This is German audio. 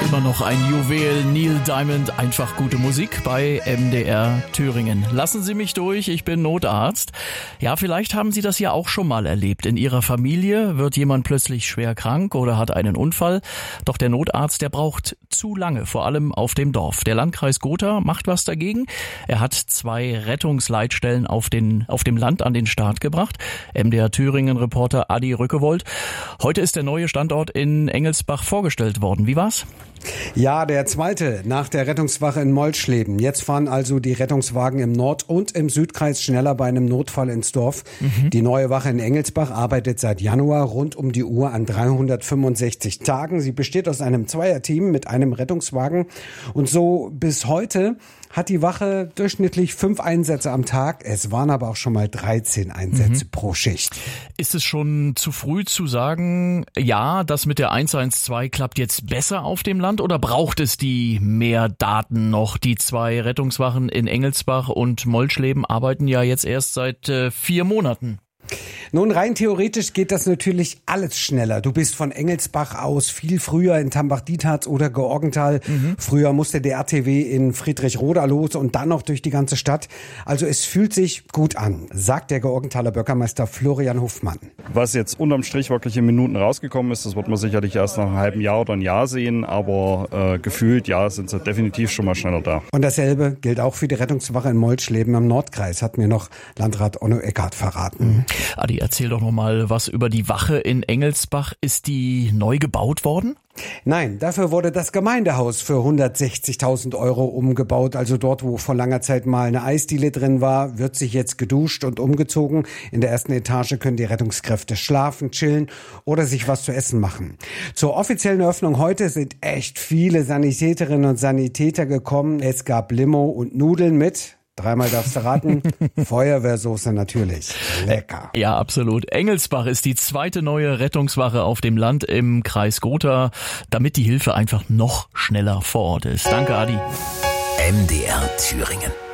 Immer noch ein Juwel, Neil Diamond, einfach gute Musik bei MDR Thüringen. Lassen Sie mich durch, ich bin Notarzt. Ja, vielleicht haben Sie das ja auch schon mal erlebt. In Ihrer Familie wird jemand plötzlich schwer krank oder hat einen Unfall. Doch der Notarzt, der braucht zu lange, vor allem auf dem Dorf. Der Landkreis Gotha macht was dagegen. Er hat 2 Rettungsleitstellen auf dem Land an den Start gebracht. MDR Thüringen-Reporter Adi Rückewold. Heute ist der neue Standort in Engelsbach vorgestellt worden. Wie war's? Ja, der zweite nach der Rettungswache in Moltschleben. Jetzt fahren also die Rettungswagen im Nord- und im Südkreis schneller bei einem Notfall ins Dorf. Die neue Wache in Engelsbach arbeitet seit Januar rund um die Uhr an 365 Tagen. Sie besteht aus einem Zweierteam mit einem Rettungswagen. Und so bis heute hat die Wache durchschnittlich 5 Einsätze am Tag. Es waren aber auch schon mal 13 Einsätze pro Schicht. Ist es schon zu früh zu sagen, ja, das mit der 112 klappt jetzt besser auf dem Land, oder braucht es die mehr Daten noch? Die 2 Rettungswachen in Engelsbach und Moltschleben arbeiten ja jetzt erst seit 4 Monaten. Nun, rein theoretisch geht das natürlich alles schneller. Du bist von Engelsbach aus viel früher in Tambach-Dietharz oder Georgenthal. Früher musste der RTW in Friedrichroda los und dann noch durch die ganze Stadt. Also es fühlt sich gut an, sagt der Georgenthaler Bürgermeister Florian Hofmann. Was jetzt unterm Strich wirklich in Minuten rausgekommen ist, das wird man sicherlich erst nach einem halben Jahr oder ein Jahr sehen. Aber gefühlt, ja, sind sie definitiv schon mal schneller da. Und dasselbe gilt auch für die Rettungswache in Moltschleben im Nordkreis, hat mir noch Landrat Onno Eckhardt verraten. Adi, erzähl doch noch mal was über die Wache in Engelsbach. Ist die neu gebaut worden? Nein, dafür wurde das Gemeindehaus für 160.000 € umgebaut. Also dort, wo vor langer Zeit mal eine Eisdiele drin war, wird sich jetzt geduscht und umgezogen. In der ersten Etage können die Rettungskräfte schlafen, chillen oder sich was zu essen machen. Zur offiziellen Eröffnung heute sind echt viele Sanitäterinnen und Sanitäter gekommen. Es gab Limo und Nudeln mit... 3-mal darfst du raten. Feuerwehrsoße natürlich. Lecker. Ja, absolut. Engelsbach ist die 2. neue Rettungswache auf dem Land im Kreis Gotha, damit die Hilfe einfach noch schneller vor Ort ist. Danke, Adi. MDR Thüringen.